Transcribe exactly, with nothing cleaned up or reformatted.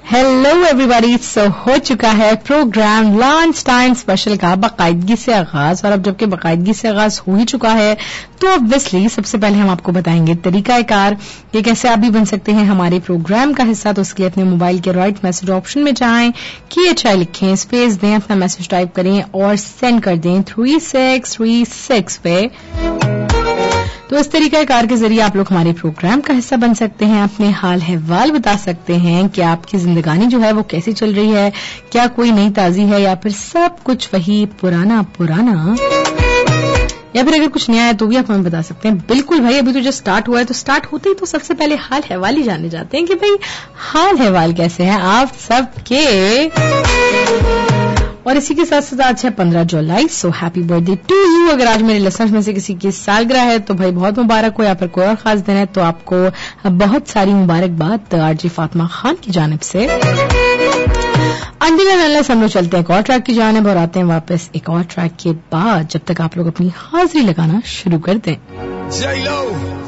Hello everybody, सो हो चुका है प्रोग्राम लंच टाइम स्पेशल का बाकायदगी से आगाज। और अब जबकि बाकायदगी से आगाज हो ही चुका है तो ऑब्वियसली सबसे पहले हम आपको बताएंगे तरीकाकार कि कैसे आप भी बन सकते हैं हमारे प्रोग्राम का हिस्सा। तो उसके लिए अपने मोबाइल के राइट मैसेज ऑप्शन में जाएं, की एच आई लिखें, स्पेस दें, अपना मैसेज टाइप करें और सेंड कर दें थ्री सिक्स थ्री सिक्स पे। तो इस तरीका कार के जरिए आप लोग हमारे प्रोग्राम का हिस्सा बन सकते हैं, अपने हाल अहवाल बता सकते हैं कि आपकी जिंदगानी जो है वो कैसी चल रही है, क्या कोई नई ताजी है या फिर सब कुछ वही पुराना पुराना, या फिर अगर कुछ नया है तो भी आप हमें बता सकते हैं। बिल्कुल भाई, अभी तो जो स्टार्ट हुआ है तो स्टार्ट होते ही तो सबसे पहले हाल अहवाल ही जाने जाते हैं कि भाई हाल अहवाल कैसे हैं आप सबके। और इसी के साथ साथ आज है पंद्रह जुलाई, so happy birthday to you. अगर आज मेरे लिसनर्स में से किसी की सालगिरह है तो भाई बहुत मुबारक हो, या फिर कोई और खास दिन है तो आपको बहुत सारी मुबारकबाद आरजी फातिमा खान की जानिब से। अंडिल अनलेस हम लोग चलते हैं एक और ट्रैक की जानिब और आते हैं वापस एक और ट्रैक के बाद, जब तक आप लोग अपनी हाजिरी लगाना शुरू कर दें।